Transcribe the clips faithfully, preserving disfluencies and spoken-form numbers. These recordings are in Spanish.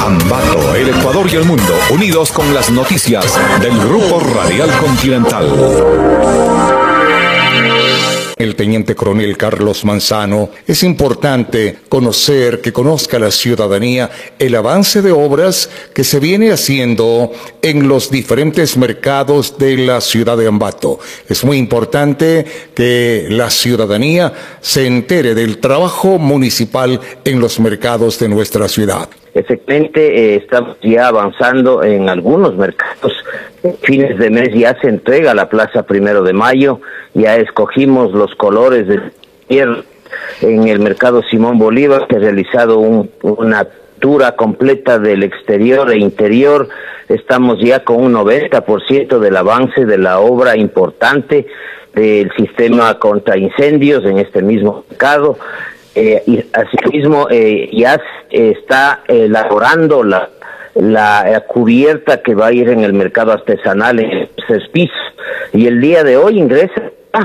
Ambato, el Ecuador y el mundo, unidos con las noticias del Grupo Radial Continental. El teniente coronel Carlos Manzano, es importante conocer, que conozca la ciudadanía el avance de obras que se viene haciendo en los diferentes mercados de la ciudad de Ambato. Es muy importante que la ciudadanía se entere del trabajo municipal en los mercados de nuestra ciudad. Efectivamente, eh, estamos ya avanzando en algunos mercados. Fines de mes ya se entrega la Plaza Primero de Mayo, ya escogimos los colores de tierra. En el mercado Simón Bolívar se ha realizado un, una tour completa del exterior e interior. Estamos ya con un noventa por ciento del avance de la obra importante del sistema contra incendios en este mismo mercado. Eh, y asimismo eh, ya está elaborando la, la, la cubierta que va a ir en el mercado artesanal en el tercer piso, y el día de hoy ingresa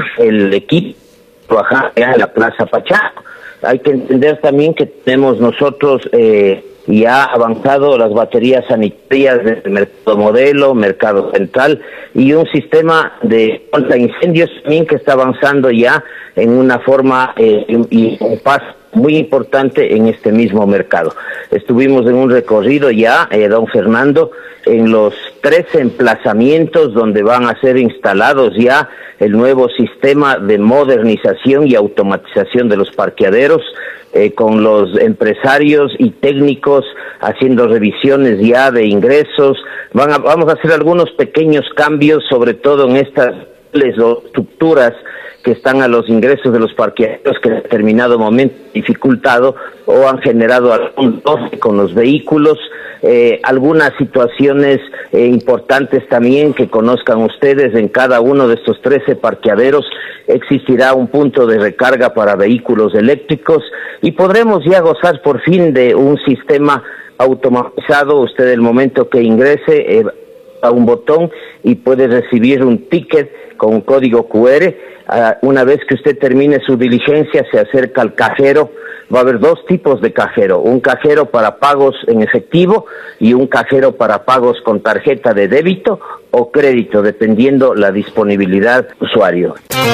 el equipo trabajando en la Plaza Pachaco. Hay que entender también que tenemos nosotros eh, ya avanzado las baterías sanitarias del mercado modelo, mercado central, y un sistema de contra incendios también que está avanzando ya en una forma eh, y un paso muy importante en este mismo mercado. Estuvimos en un recorrido ya, eh, don Fernando, en los tres emplazamientos donde van a ser instalados ya el nuevo sistema de modernización y automatización de los parqueaderos, eh, con los empresarios y técnicos haciendo revisiones ya de ingresos. Van a, vamos a hacer algunos pequeños cambios, sobre todo en estas estructuras que están a los ingresos de los parqueaderos, que en determinado momento han dificultado o han generado algún roce con los vehículos. Eh, algunas situaciones eh, importantes también que conozcan ustedes: en cada uno de estos trece parqueaderos existirá un punto de recarga para vehículos eléctricos, y podremos ya gozar por fin de un sistema automatizado. Usted, el momento que ingrese eh, a un botón y puede recibir un ticket con un código cu erre. Uh, una vez que usted termine su diligencia, se acerca al cajero. Va a haber dos tipos de cajero: un cajero para pagos en efectivo y un cajero para pagos con tarjeta de débito o crédito, dependiendo la disponibilidad del usuario.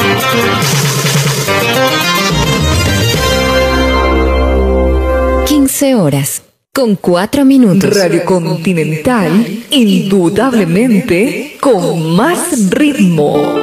quince horas con cuatro minutos. Radio Continental, indudablemente con más ritmo.